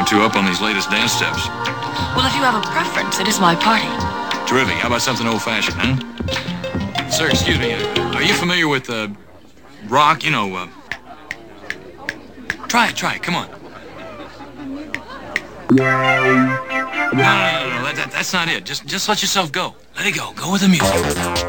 too up on these latest dance steps. Well, if you have a preference, it is my party. Terrific. How about something old-fashioned, huh? Sir, excuse me. Are you familiar with, rock? You know, Try it. Come on. No. That's not it. Just let yourself go. Let it go. Go with the music.